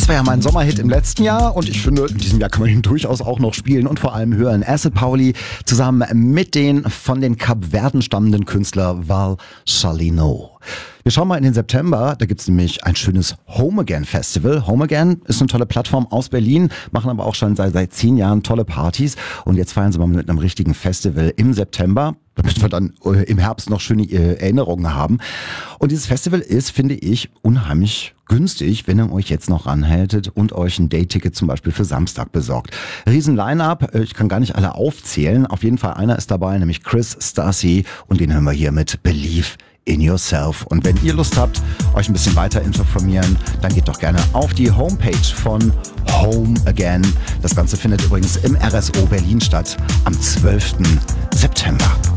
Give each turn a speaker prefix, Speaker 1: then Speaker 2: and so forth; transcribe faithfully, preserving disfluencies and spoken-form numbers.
Speaker 1: war ja mein Sommerhit im letzten Jahr und ich finde, in diesem Jahr kann man ihn durchaus auch noch spielen und vor allem hören. Acid Pauli zusammen mit den von den Kapverden stammenden Künstler Val Salino. Wir schauen mal in den September, da gibt's nämlich ein schönes Home Again Festival. Home Again ist eine tolle Plattform aus Berlin, machen aber auch schon seit, seit zehn Jahren tolle Partys und jetzt feiern sie mal mit einem richtigen Festival im September, damit wir dann äh, im Herbst noch schöne äh, Erinnerungen haben. Und dieses Festival ist, finde ich, unheimlich günstig, wenn ihr euch jetzt noch ranhältet und euch ein Dayticket zum Beispiel für Samstag besorgt. Riesen Line-Up, ich kann gar nicht alle aufzählen. Auf jeden Fall einer ist dabei, nämlich Chris Stassi und den hören wir hier mit Believe in Yourself. Und wenn ihr Lust habt, euch ein bisschen weiter informieren, dann geht doch gerne auf die Homepage von Home Again. Das Ganze findet übrigens im R S O Berlin statt am zwölften September.